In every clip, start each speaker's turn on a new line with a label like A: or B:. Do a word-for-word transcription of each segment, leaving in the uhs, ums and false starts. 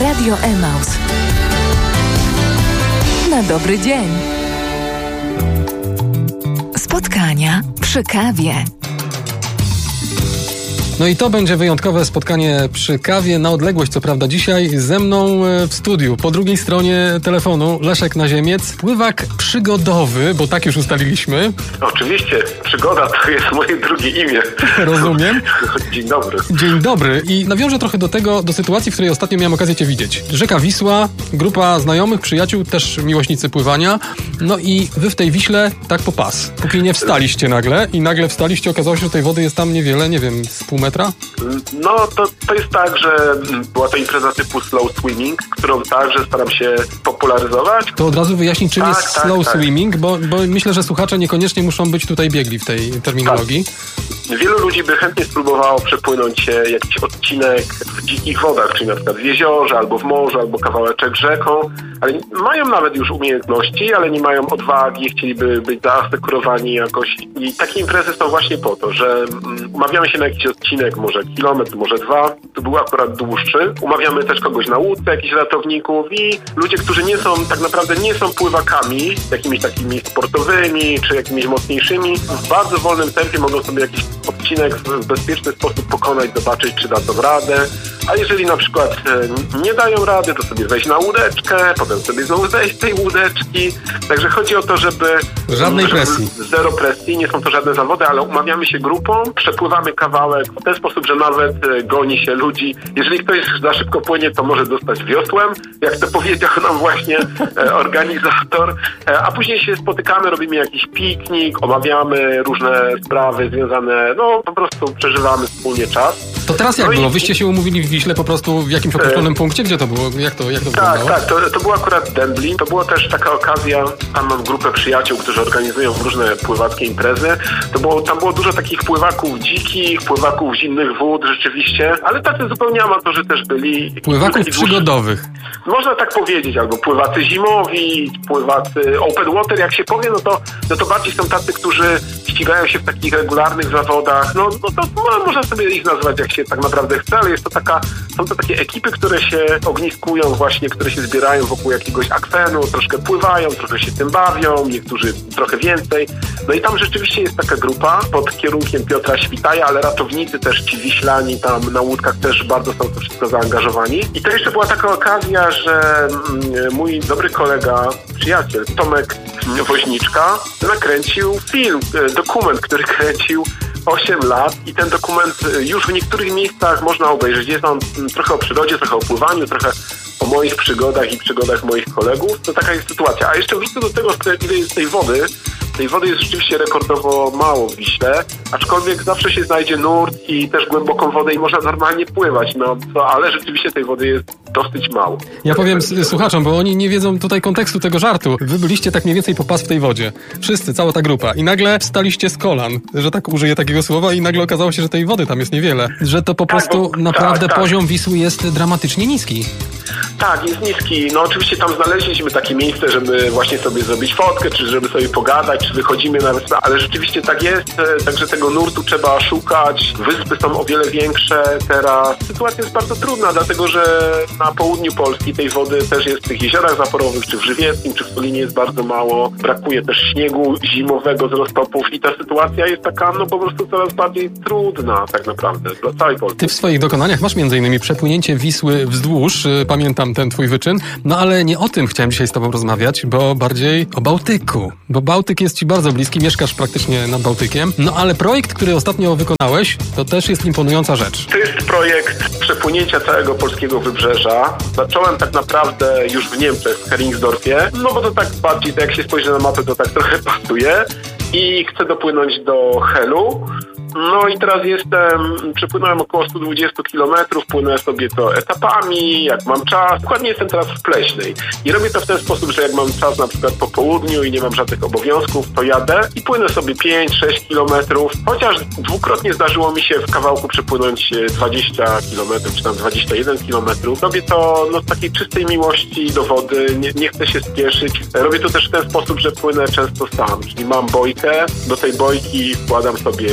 A: Radio Emaus. Na dobry dzień. Spotkania przy kawie.
B: No i to będzie wyjątkowe spotkanie przy kawie na odległość, co prawda dzisiaj ze mną w studiu. Po drugiej stronie telefonu Leszek Naziemiec, pływak przygodowy, bo tak już ustaliliśmy.
C: Oczywiście, przygoda to jest moje drugie imię.
B: Rozumiem.
C: Dzień dobry.
B: Dzień dobry. I nawiążę trochę do tego, do sytuacji, w której ostatnio miałem okazję Cię widzieć. Rzeka Wisła, grupa znajomych, przyjaciół, też miłośnicy pływania. No i wy w tej Wiśle tak po pas. Póki nie wstaliście nagle i nagle wstaliście, okazało się, że tej wody jest tam niewiele, nie wiem, z pół metra?
C: No, to, to jest tak, że była to impreza typu slow swimming, którą także staram się popularyzować.
B: To od razu wyjaśnij, czym
C: tak,
B: jest
C: tak,
B: slow
C: tak.
B: swimming, bo, bo myślę, że słuchacze niekoniecznie muszą być tutaj biegli w tej terminologii.
C: Tak. Wielu ludzi by chętnie spróbowało przepłynąć się jakiś odcinek w dzikich wodach, czyli na przykład w jeziorze, albo w morzu, albo kawałeczek rzeką, ale mają nawet już umiejętności, ale nie mają odwagi, chcieliby być zaasekurowani jakoś. I takie imprezy są właśnie po to, że um, umawiamy się na jakiś odcinek, może kilometr, może dwa, to był akurat dłuższy. Umawiamy też kogoś na łódce, jakichś ratowników i ludzie, którzy nie są, tak naprawdę nie są pływakami, jakimiś takimi sportowymi, czy jakimiś mocniejszymi, w bardzo wolnym tempie mogą sobie jakiś odcinek w bezpieczny sposób pokonać, zobaczyć, czy da to radę. A jeżeli na przykład nie dają rady, to sobie wejść na łódeczkę, potem sobie znowu zejść z tej łódeczki. Także chodzi o to, żeby...
B: Żadnej
C: żeby
B: presji.
C: Zero presji, nie są to żadne zawody, ale umawiamy się grupą, przepływamy kawałek w ten sposób, że nawet goni się ludzi. Jeżeli ktoś za szybko płynie, to może dostać wiosłem, jak to powiedział nam właśnie organizator. A później się spotykamy, robimy jakiś piknik, omawiamy różne sprawy związane, no po prostu przeżywamy wspólnie czas.
B: To teraz jak
C: no
B: było?
C: I...
B: Wyście się umówili w Wiśle po prostu w jakimś określonym e... punkcie? Gdzie to było? Jak to, jak to
C: tak,
B: wyglądało?
C: Tak, to, to było akurat Dęblin. To była też taka okazja, tam mam grupę przyjaciół, którzy organizują różne pływackie imprezy. To było, tam było dużo takich pływaków dzikich, pływaków z innych wód rzeczywiście, ale tacy zupełnie amatorzy też byli.
B: Pływaków przygodowych.
C: Można tak powiedzieć, albo pływacy zimowi, pływacy open water, jak się powie, no to, no to bardziej są tacy, którzy ścigają się w takich regularnych zawodach. No, no to no, można sobie ich nazwać, jak się tak naprawdę chce, ale jest to taka, są to takie ekipy, które się ogniskują właśnie, które się zbierają wokół jakiegoś akwenu, troszkę pływają, trochę się tym bawią, niektórzy trochę więcej. No i tam rzeczywiście jest taka grupa pod kierunkiem Piotra Świtaja, ale ratownicy też ci wiślani tam na łódkach też bardzo są w to wszystko zaangażowani. I to jeszcze była taka okazja, że mój dobry kolega, przyjaciel Tomek Woźniczka nakręcił film, dokument, który kręcił osiem lat i ten dokument już w niektórych miejscach można obejrzeć. Jest on trochę o przyrodzie, trochę o pływaniu, trochę o moich przygodach i przygodach moich kolegów. To taka jest sytuacja. A jeszcze wrócę do tego, ile jest tej wody. Tej wody jest rzeczywiście rekordowo mało w Wiśle, aczkolwiek zawsze się znajdzie nurt i też głęboką wodę i można normalnie pływać, no to, ale rzeczywiście tej wody jest dosyć mało.
B: Ja powiem s- słuchaczom, bo oni nie wiedzą tutaj kontekstu tego żartu. Wy byliście tak mniej więcej po pas w tej wodzie. Wszyscy, cała ta grupa. I nagle wstaliście z kolan, że tak użyję takiego słowa i nagle okazało się, że tej wody tam jest niewiele. Że to po
C: tak,
B: prostu
C: bo,
B: naprawdę
C: tak, tak.
B: poziom Wisły jest dramatycznie niski.
C: Tak, jest niski. No oczywiście tam znaleźliśmy takie miejsce, żeby właśnie sobie zrobić fotkę, czy żeby sobie pogadać, czy wychodzimy na wyspę, ale rzeczywiście tak jest, także tego nurtu trzeba szukać. Wyspy są o wiele większe teraz. Sytuacja jest bardzo trudna, dlatego że na południu Polski tej wody też jest w tych jeziorach zaporowych, czy w Żywieckim, czy w Solinie jest bardzo mało. Brakuje też śniegu zimowego z roztopów i ta sytuacja jest taka, no po prostu coraz bardziej trudna tak naprawdę dla całej Polski.
B: Ty w swoich dokonaniach masz między innymi przepłynięcie Wisły wzdłuż, pamiętam ten twój wyczyn, no ale nie o tym chciałem dzisiaj z tobą rozmawiać, bo bardziej o Bałtyku, bo Bałtyk jest ci bardzo bliski, mieszkasz praktycznie nad Bałtykiem, no ale projekt, który ostatnio wykonałeś, to też jest imponująca rzecz.
C: To jest projekt przepłynięcia całego polskiego wybrzeża. Zacząłem tak naprawdę już w Niemczech, w Heringsdorfie, no bo to tak bardziej, jak się spojrzy na mapę, to tak trochę pasuje i chcę dopłynąć do Helu. No i teraz jestem, przepłynąłem około sto dwadzieścia kilometrów, płynę sobie to etapami, jak mam czas. Dokładnie jestem teraz w Pleśnej i robię to w ten sposób, że jak mam czas na przykład po południu i nie mam żadnych obowiązków, to jadę i płynę sobie pięć sześć kilometrów, chociaż dwukrotnie zdarzyło mi się w kawałku przepłynąć dwadzieścia kilometrów, czy tam dwadzieścia jeden kilometrów. Robię to no, z takiej czystej miłości do wody, nie, nie chcę się spieszyć. Robię to też w ten sposób, że płynę często sam, czyli mam bojkę, do tej bojki wkładam sobie klucze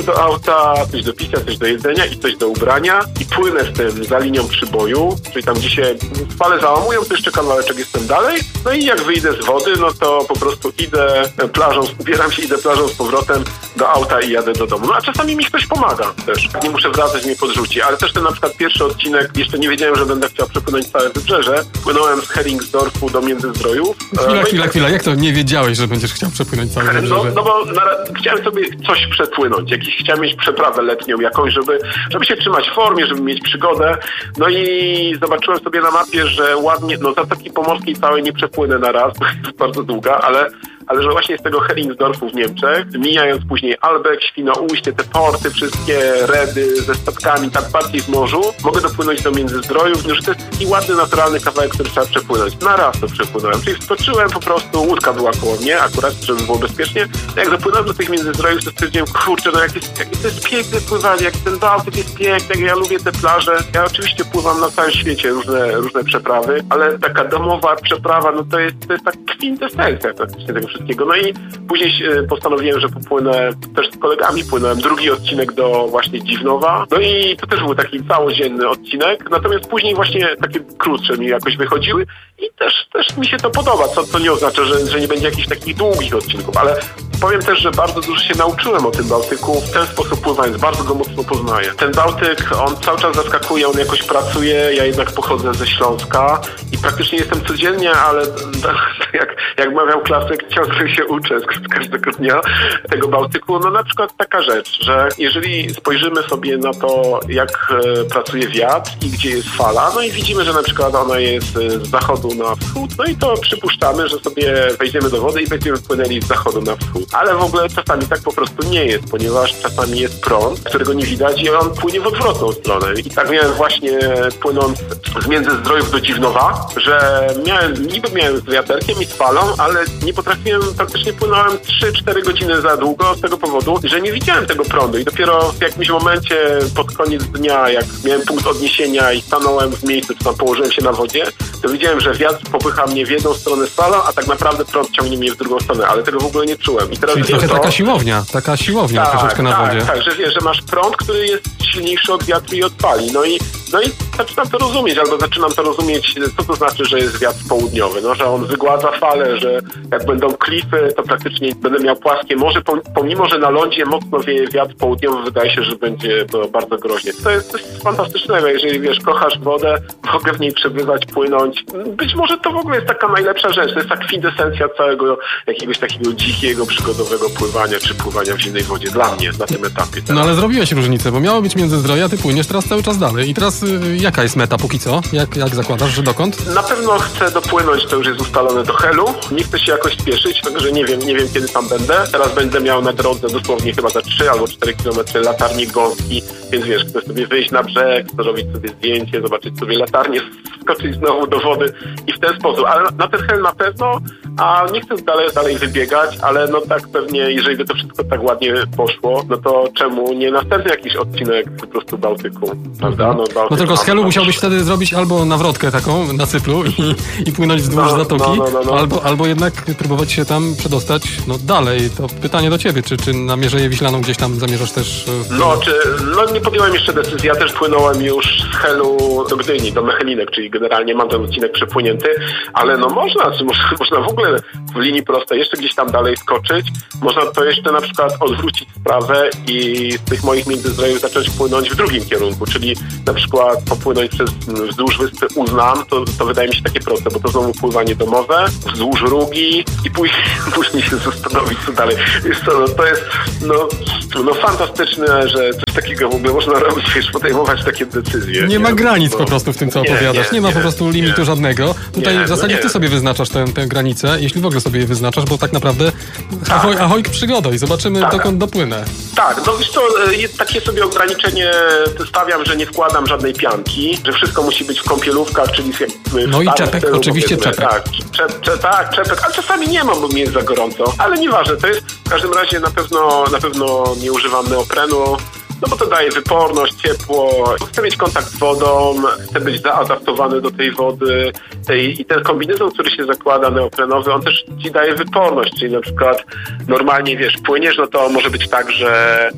C: do auta, coś do picia, coś do jedzenia i coś do ubrania i płynę z tym za linią przyboju, czyli tam gdzie się fale załamują, to jeszcze kawałeczek jestem dalej. No i jak wyjdę z wody, no to po prostu idę plażą, ubieram się, idę plażą z powrotem do auta i jadę do domu. No a czasami mi ktoś pomaga też. Nie muszę wracać, mnie podrzuci. Ale też ten na przykład pierwszy odcinek, jeszcze nie wiedziałem, że będę chciał przepłynąć całe wybrzeże. Płynąłem z Heringsdorfu do Międzyzdrojów.
B: Chwila,
C: no
B: chwila, chwila. Jak to nie wiedziałeś, że będziesz chciał przepłynąć całe wybrzeże?
C: No, no bo na, chciałem sobie coś przepłynąć. Jakiś, chciałem mieć przeprawę letnią jakąś, żeby, żeby się trzymać w formie, żeby mieć przygodę. No i zobaczyłem sobie na mapie, że ładnie, no Zatoki Pomorskiej całej nie przepłynę na raz, bo jest bardzo długa, ale ale że właśnie z tego Heringsdorfu w Niemczech, mijając później Albeck, Świnoujście, te porty, wszystkie Redy ze statkami, tak bardziej w morzu, mogę dopłynąć do Międzyzdrojów, no, że to jest taki ładny, naturalny kawałek, który trzeba przepłynąć. Na raz to przepłynąłem, czyli wskoczyłem po prostu, łódka była koło mnie, akurat, żeby było bezpiecznie. Jak dopłynąłem do tych Międzyzdrojów, to stwierdziłem, kurczę, no jak, jest, jak to jest piękne pływanie, jak ten Bałtyk jest piękny, jak ja lubię te plaże. Ja oczywiście pływam na całym świecie, różne, różne przeprawy, ale taka domowa przeprawa, no to jest, to jest tak kwintesencja praktycznie tego wszystkiego. No i później postanowiłem, że popłynę też z kolegami, płynąłem drugi odcinek do właśnie Dziwnowa. No i to też był taki całodzienny odcinek, natomiast później właśnie takie krótsze mi jakoś wychodziły i też, też mi się to podoba, co to nie oznacza, że, że nie będzie jakichś takich długich odcinków, ale powiem też, że bardzo dużo się nauczyłem o tym Bałtyku, w ten sposób pływając, bardzo go mocno poznaję. Ten Bałtyk, on cały czas zaskakuje, on jakoś pracuje, ja jednak pochodzę ze Śląska i praktycznie jestem codziennie, ale jak, jak mawiał klasyk, ciągle się uczę z każdego dnia tego Bałtyku. No na przykład taka rzecz, że jeżeli spojrzymy sobie na to, jak pracuje wiatr i gdzie jest fala, no i widzimy, że na przykład ona jest z zachodu na wschód, no i to przypuszczamy, że sobie wejdziemy do wody i będziemy płynęli z zachodu na wschód. Ale w ogóle czasami tak po prostu nie jest, ponieważ czasami jest prąd, którego nie widać i on płynie w odwrotną stronę. I tak miałem właśnie płynąc z Międzyzdrojów do Dziwnowa, że miałem, niby miałem z wiaterkiem i z falą, ale nie potrafiłem, praktycznie płynąłem trzy cztery godziny za długo z tego powodu, że nie widziałem tego prądu i dopiero w jakimś momencie pod koniec dnia, jak miałem punkt odniesienia i stanąłem w miejscu, czy tam położyłem się na wodzie, to widziałem, że wiatr popycha mnie w jedną stronę z falą, a tak naprawdę prąd ciągnie mnie w drugą stronę, ale tego w ogóle nie czułem. I teraz
B: Czyli trochę
C: to,
B: taka siłownia, taka siłownia
C: tak,
B: troszeczkę na
C: tak,
B: wodzie.
C: Tak, że wiesz, że masz prąd, który jest silniejszy od wiatru i od fali. No i, no i zaczynam to rozumieć, albo zaczynam to rozumieć, co to znaczy, że jest wiatr południowy. No, że on wygładza falę, że jak będą klify, to praktycznie będę miał płaskie morze, pomimo, że na lądzie mocno wieje wiatr południowy, wydaje się, że będzie to bardzo groźnie. To jest coś fantastycznego, jeżeli wiesz, kochasz wodę, mogę w niej przebywać, płynąć. Być może to w ogóle jest taka najlepsza rzecz, to jest ta kwintesencja całego jakiegoś takiego dzikiego, przygodowego pływania, czy pływania w zimnej wodzie dla mnie na tym etapie. Teraz.
B: No ale zrobiłeś różnicę, bo miało być Międzyzdroje, a ty płyniesz teraz cały czas dalej. I teraz y, jaka jest meta póki co? Jak, jak zakładasz, że dokąd?
C: Na pewno chcę dopłynąć, to już jest ustalone, do Helu. Nie chcę się jakoś spieszyć, także nie wiem, nie wiem kiedy tam będę. Teraz będę miał na drodze dosłownie chyba za trzy albo cztery kilometry latarnik gąski, więc wiesz, chcę sobie wyjść na brzeg, zrobić sobie zdjęcie, zobaczyć sobie latarnię, skoczyć znowu do wody i w ten sposób. Ale na ten Hel na pewno, a nie chcę dalej, dalej wybiegać, ale no tak pewnie, jeżeli by to wszystko tak ładnie poszło, no to czemu nie następny jakiś odcinek po prostu Bałtyku, prawda? No, Bałtyk,
B: no tylko z Helu musiałbyś wtedy zrobić albo nawrotkę taką na Cypru i, i płynąć wzdłuż no, zatoki, no, no, no, no. Albo, albo jednak próbować się tam przedostać no dalej. To pytanie do ciebie, czy, czy na Mierzeję Wiślaną gdzieś tam zamierzasz też...
C: No, czy, no nie podjąłem jeszcze decyzji, ja też płynąłem już z Helu do Gdyni, do Mechelinek, czyli generalnie mam ten odcinek przepłynięty, ale no można, czy można, można w ogóle w linii prostej jeszcze gdzieś tam dalej skoczyć, można to jeszcze na przykład odwrócić sprawę i z tych moich Międzyzdrojów zacząć płynąć w drugim kierunku, czyli na przykład popłynąć przez wzdłuż wyspy Uznam, to, to wydaje mi się takie proste, bo to znowu pływanie domowe, wzdłuż Rugi i później, później się zastanowić co dalej. Wiesz co, no to jest no, no fantastyczne, że coś takiego w ogóle można robić, wiesz, podejmować takie decyzje.
B: Nie, nie ma granic no, po prostu w tym, co nie, opowiadasz. Nie, nie ma nie, po prostu limitu nie, żadnego. Tutaj nie, w zasadzie no ty sobie wyznaczasz tę, tę granicę, jeśli w ogóle sobie je wyznaczasz, bo tak naprawdę tak. ahoj, ahoj przygoda i zobaczymy, tak. dokąd dopłynę.
C: Tak, no wiesz co, takie sobie ograniczenie stawiam, że nie wkładam żadnej pianki, że wszystko musi być w kąpielówkach, czyli w
B: No i czepek, stylu, oczywiście czepek.
C: Tak, czep, czep, tak, czepek, ale czasami nie mam, bo mi jest za gorąco, ale nieważne, to jest w każdym razie na pewno, na pewno nie używam neoprenu, no bo to daje wyporność, ciepło, chcę mieć kontakt z wodą, chcę być zaadaptowany do tej wody tej, i ten kombinezon, który się zakłada neoprenowy, on też ci daje wyporność, czyli na przykład normalnie, wiesz, płyniesz, no to może być tak, że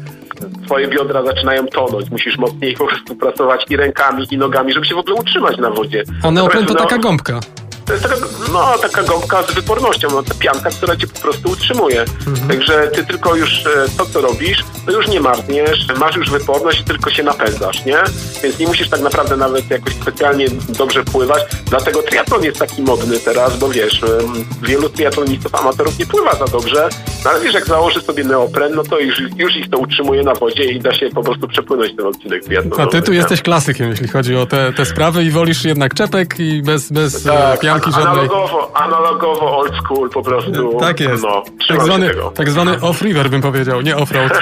C: twoje biodra zaczynają tonąć. Musisz mocniej po prostu pracować i rękami, i nogami, żeby się w ogóle utrzymać na wodzie.
B: A neopren to taka gąbka.
C: To jest taka, no, taka gąbka z wypornością, no, ta pianka, która cię po prostu utrzymuje. Mhm. Także ty tylko już to, co robisz, to już nie marzniesz, masz już wyporność, tylko się napędzasz, nie? Więc nie musisz tak naprawdę nawet jakoś specjalnie dobrze pływać. Dlatego triatlon jest taki modny teraz, bo wiesz, wielu triatlonistów, amatorów nie pływa za dobrze, no ale wiesz, jak założy sobie neopren, no to już, już ich to utrzymuje na wodzie i da się po prostu przepłynąć ten odcinek triatlonowy.
B: A ty tu
C: nie?
B: jesteś klasykiem, jeśli chodzi o te, te sprawy i wolisz jednak czepek i bez, bez tak, pianki żadnej.
C: Analogowo, analogowo old school po prostu.
B: Tak jest.
C: No,
B: tak, zwany, tak zwany off-river bym powiedział, nie off-road.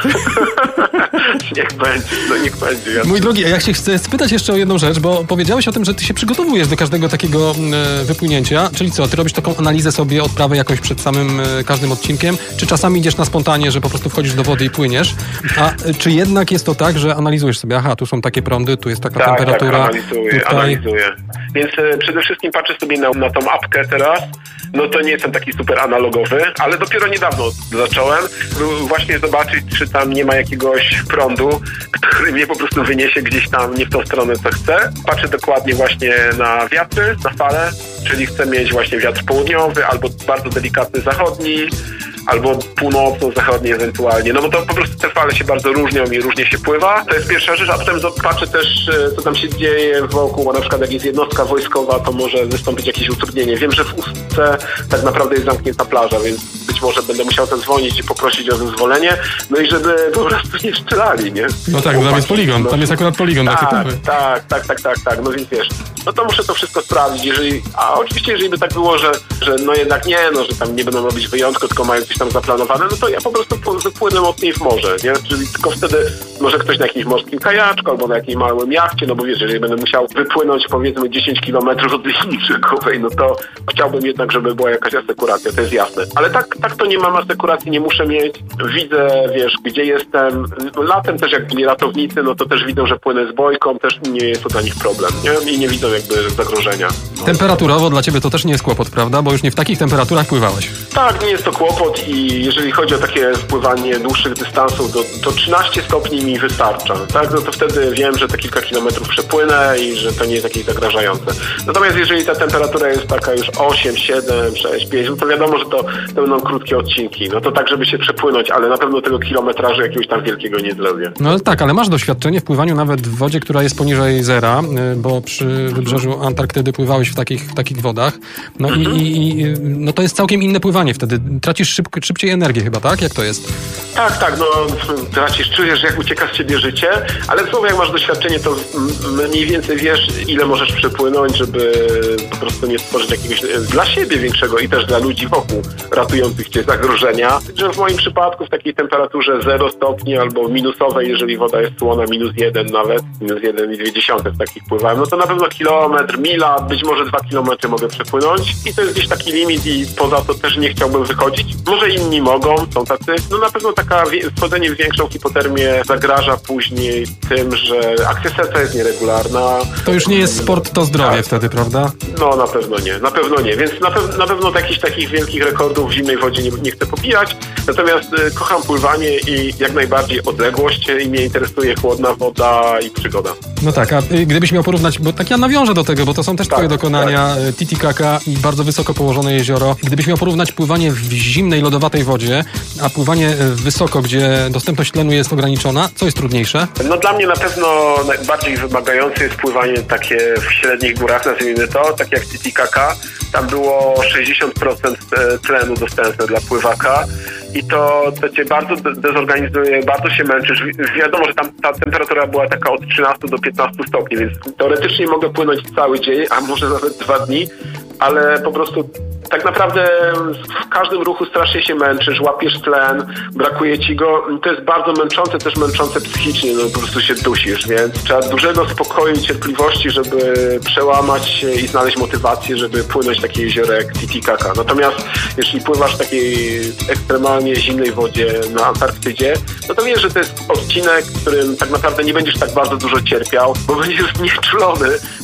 C: Niech będzie, no niech będzie. Ja
B: Mój drogi, ja się chcę spytać jeszcze o jedną rzecz, bo powiedziałeś o tym, że ty się przygotowujesz do każdego takiego e, wypłynięcia, czyli co, ty robisz taką analizę sobie, odprawę jakąś przed samym e, każdym odcinkiem, czy czasami idziesz na spontanie, że po prostu wchodzisz do wody i płyniesz, a e, czy jednak jest to tak, że analizujesz sobie, aha, tu są takie prądy, tu jest taka
C: tak,
B: temperatura.
C: Tak, analizuję, tutaj... analizuję. Więc e, przede wszystkim patrzę sobie na, na tą apkę teraz, no to nie jestem taki super analogowy, ale dopiero niedawno zacząłem właśnie zobaczyć, czy tam nie ma jakiegoś prądu, który mnie po prostu wyniesie gdzieś tam nie w tą stronę, co chcę. Patrzę dokładnie właśnie na wiatry, na fale, czyli chcę mieć właśnie wiatr południowy albo bardzo delikatny zachodni, albo północno-zachodni ewentualnie, no bo to po prostu te fale się bardzo różnią i różnie się pływa. To jest pierwsza rzecz, a potem patrzę też, co tam się dzieje wokół, bo na przykład jak jest jednostka wojskowa, to może wystąpić jakieś utrudnienie. Wiem, że w Ustce tak naprawdę jest zamknięta plaża, więc być może będę musiał zadzwonić i poprosić o zezwolenie, no i żeby po prostu nie strzelali, nie?
B: No tak, bo tam jest poligon, tam jest akurat poligon
C: tak,
B: rakietowy.
C: Tak, tak, tak, tak, tak, no więc wiesz, no to muszę to wszystko sprawdzić, jeżeli, a oczywiście jeżeli by tak było, że, że no jednak nie, no, że tam nie będą robić wyjątku, tylko mają coś tam zaplanowane, no to ja po prostu wypłynę mocniej w morze, nie? Czyli tylko wtedy może ktoś na jakimś morskim kajaczku albo na jakimś małym jachcie, no bo wiesz, jeżeli będę musiał wypłynąć powiedzmy dziesięć kilometrów od linii brzegowej, no to chciałbym jednak, żeby była jakaś asekuracja, to jest jasne. Ale tak, tak to nie mam asekuracji, nie muszę mieć. Widzę, wiesz, gdzie jestem. Latem też jak byli ratownicy, no to też widzą, że płynę z bojką, też nie jest to dla nich problem, nie? I nie widzą jakby zagrożenia. No.
B: Temperaturowo dla ciebie to też nie jest kłopot, prawda? Bo już nie w takich temperaturach pływałeś.
C: Tak, nie jest to kłopot i jeżeli chodzi o takie spływanie dłuższych dystansów, to, to trzynaście stopni mi wystarcza, tak? No to wtedy wiem, że te kilka kilometrów przepłynę i że to nie jest jakieś zagrażające. Natomiast jeżeli ta temperatura jest taka już osiem, siedem, sześć, pięć, no to wiadomo, że to, to będą krótkie odcinki. No to tak, żeby się przepłynąć, ale na pewno tego kilometrażu jakiegoś tam wielkiego nie zrobię.
B: No tak, ale masz doświadczenie w pływaniu nawet w wodzie, która jest poniżej zera, bo przy wybrzeżu Antarktydy pływałeś w takich, w takich wodach. No mhm. i, i no to jest całkiem inne pływanie wtedy. Tracisz szybko, szybciej energię chyba, tak? Jak to jest?
C: Tak, tak, no tracisz, czujesz, jak ucieka z ciebie życie, ale znowu jak masz doświadczenie, to mniej więcej wiesz, ile możesz przepłynąć, żeby po prostu nie stworzyć jakiegoś dla siebie większego i też dla ludzi wokół ratujących cię zagrożenia. Że w moim przypadku w takiej temperaturze zero stopni albo minusowej, jeżeli woda jest słona, minus jeden nawet, minus jeden i dwie dziesiąte w takich pływałem, no to na pewno kilometr, mila, być może dwa kilometry mogę przepłynąć i to jest gdzieś taki limit i poza to też nie chciałbym wychodzić. Może inni mogą, są tacy. No na pewno taka wchodzenie w większą hipotermię zagraża później tym, że akcja serca jest nieregularna.
B: To już nie jest sport, to zdrowie tak. Wtedy, prawda?
C: No na pewno nie, na pewno nie, więc na, pew- na pewno jakichś takich wielkich rekordów w zimnej wodzie nie, nie chcę pobijać, natomiast y, kocham pływanie i jak najbardziej odległość i mnie interesuje chłodna woda i przygoda.
B: No tak, a y, gdybyś miał porównać, bo tak ja nawiążę do tego, bo to są też tak, twoje dokonania, tak. Titicaca i bardzo wysoko położone jezioro. Gdybyś miał porównać pływanie w zimnej, lodowatej wodzie, a pływanie wysoko, gdzie dostępność tlenu jest ograniczona, co jest trudniejsze?
C: No dla mnie na pewno najbardziej wymagające jest pływanie takie w średnich górach, nazwijmy to, tak jak Titicaca. Tam było sześćdziesiąt procent tlenu dostępne dla pływaka i to, to cię bardzo dezorganizuje, bardzo się męczysz. Wi- wiadomo, że tam ta temperatura była taka od trzynastu do piętnastu stopni, więc teoretycznie mogę płynąć cały dzień, a może nawet dwa dni, ale po prostu tak naprawdę w każdym ruchu strasznie się męczysz, łapiesz tlen, brakuje ci go. To jest bardzo męczące, też męczące psychicznie, no po prostu się dusisz, więc trzeba dużego spokoju i cierpliwości, żeby przełamać się i znaleźć motywację, żeby płynąć w takie jezioro jak Titicaca. Natomiast jeśli pływasz w takiej ekstremalnie zimnej wodzie na Antarktydzie, no to wiesz, że to jest odcinek, w którym tak naprawdę nie będziesz tak bardzo dużo cierpiał, bo będziesz znieczulony,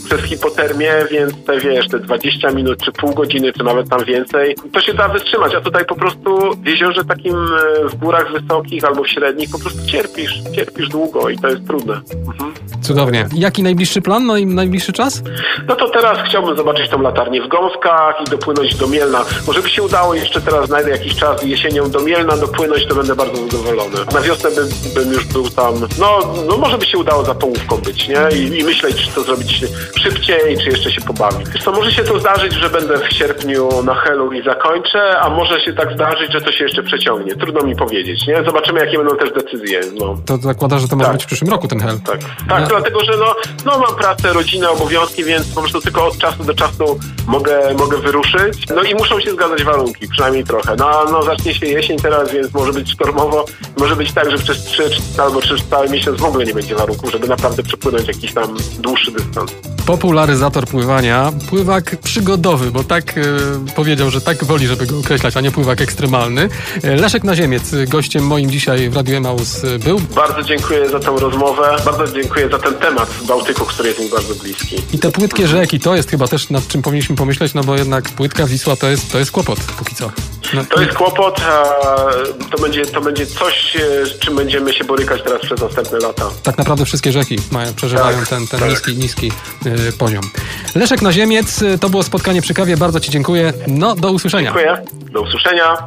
C: przez hipotermię, więc te wiesz, te dwadzieścia minut, czy pół godziny, czy nawet tam więcej, to się da wytrzymać, a tutaj po prostu w jeziorze takim w górach wysokich albo w średnich po prostu cierpisz, cierpisz długo i to jest trudne. Mhm.
B: Cudownie. Jaki najbliższy plan, no i najbliższy czas?
C: No to teraz chciałbym zobaczyć tą latarnię w Gąskach i dopłynąć do Mielna. Może by się udało, jeszcze teraz znajdę jakiś czas jesienią do Mielna dopłynąć, to będę bardzo zadowolony. Na wiosnę bym, bym już był tam, no, no może by się udało za połówką być, nie? I, i myśleć, czy to zrobić szybciej, czy jeszcze się pobawić. Wiesz co, może się to zdarzyć, że będę w sierpniu na Helu i zakończę, a może się tak zdarzyć, że to się jeszcze przeciągnie. Trudno mi powiedzieć, nie? Zobaczymy, jakie będą też decyzje. No.
B: To zakłada, że to może
C: tak.
B: być w przyszłym roku ten Hel.
C: Tak, tak no. Dlatego, że no, no mam pracę, rodzinę, obowiązki, więc po prostu tylko od czasu do czasu mogę, mogę wyruszyć. No i muszą się zgadzać warunki, przynajmniej trochę. No, no zacznie się jesień teraz, więc może być sztormowo. Może być tak, że przez trzy albo trzy cały miesiąc w ogóle nie będzie warunków, żeby naprawdę przepłynąć jakiś tam dłuższy dystans.
B: Popularyzator pływania, pływak przygodowy, bo tak e, powiedział, że tak woli, żeby go określać, a nie pływak ekstremalny. Leszek Naziemiec, gościem moim dzisiaj w Radiu Emaus był.
C: Bardzo dziękuję za tę rozmowę, bardzo dziękuję za ten temat Bałtyku, który jest mi bardzo bliski.
B: I te płytkie rzeki, to jest chyba też nad czym powinniśmy pomyśleć, no bo jednak płytka Wisła to jest, to jest kłopot póki co. No.
C: To jest kłopot, a to będzie, to będzie coś, z czym będziemy się borykać teraz przez następne lata.
B: Tak naprawdę wszystkie rzeki mają, przeżywają
C: tak,
B: ten, ten
C: tak.
B: niski, niski yy, poziom. Leszek Naziemiec, to było spotkanie przy kawie, bardzo Ci dziękuję. No, do usłyszenia.
C: Dziękuję, do usłyszenia.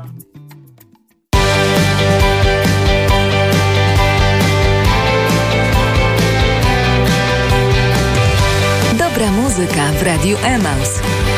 A: Dobra muzyka w Radiu Emaus.